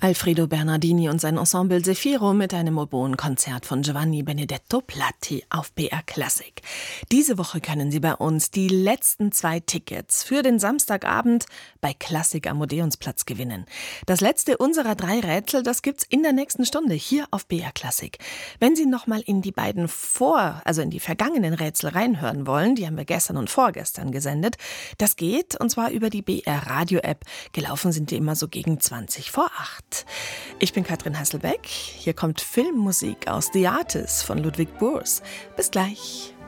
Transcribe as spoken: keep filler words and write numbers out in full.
Alfredo Bernardini und sein Ensemble Zefiro mit einem Oboenkonzert von Giovanni Benedetto Platti auf B R Classic. Diese Woche können Sie bei uns die letzten zwei Tickets für den Samstagabend bei Classic am Odeonsplatz gewinnen. Das letzte unserer drei Rätsel, das gibt's in der nächsten Stunde hier auf B R Classic. Wenn Sie nochmal in die beiden vor, also in die vergangenen Rätsel reinhören wollen, die haben wir gestern und vorgestern gesendet, das geht und zwar über die B R Radio App. Gelaufen sind die immer so gegen zwanzig vor acht. Ich bin Katrin Hasselbeck. Hier kommt Filmmusik aus The Artist von Ludwig Burs. Bis gleich.